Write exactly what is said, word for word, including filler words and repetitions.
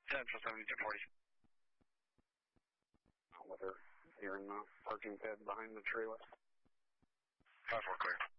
Central seventy-two forty. With her, you're in the parking pad behind the trailer. five four clear.